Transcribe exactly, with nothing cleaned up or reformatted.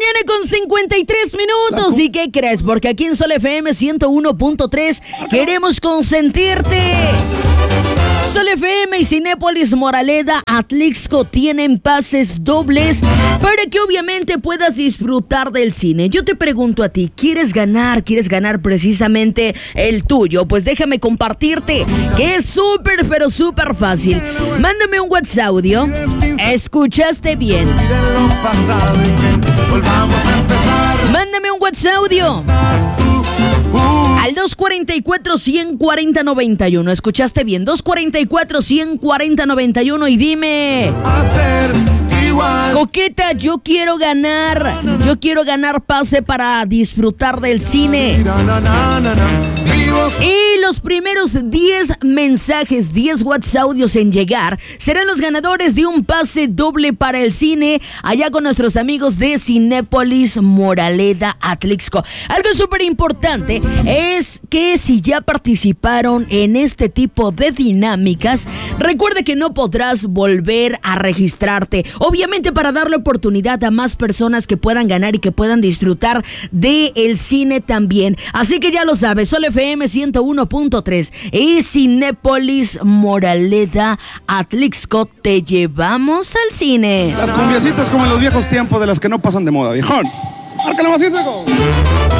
mañana con cincuenta y tres minutos. ¿Y qué crees? Porque aquí en Sol F M ciento uno punto tres queremos consentirte. Sol F M y Cinépolis Moraleda Atlixco tienen pases dobles para que obviamente puedas disfrutar del cine. Yo te pregunto a ti, ¿quieres ganar? ¿Quieres ganar precisamente el tuyo? Pues déjame compartirte que es súper, pero súper fácil. Mándame un WhatsApp audio. ¿Escuchaste bien? Mándame un WhatsApp audio al dos cuarenta y cuatro, ciento cuarenta, noventa y uno. ¿Escuchaste bien? dos cuarenta y cuatro, ciento cuarenta, noventa y uno y dime: Coqueta, yo quiero ganar. Yo quiero ganar pase para disfrutar del cine. Y los primeros diez mensajes, diez WhatsApp audios en llegar serán los ganadores de un pase doble para el cine allá con nuestros amigos de Cinépolis Moraleda Atlixco. Algo súper importante es que si ya participaron en este tipo de dinámicas, recuerde que no podrás volver a registrarte. Obviamente para darle oportunidad a más personas que puedan ganar y que puedan disfrutar del cine también. Así que ya lo sabes, Sol F M ciento uno punto tres y Cinépolis Moraleda Atlixco, te llevamos al cine. Las cumbiacitas como en los viejos tiempos, de las que no pasan de moda, viejón. ¡Márcale más,